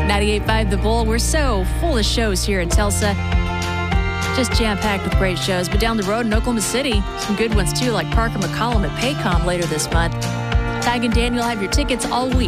98.5 The Bull. We're so full of shows here in Tulsa. Just jam-packed with great shows. But down the road in Oklahoma City, some good ones too, like Parker McCollum at Paycom later this month. Tig and Daniel have your tickets all week.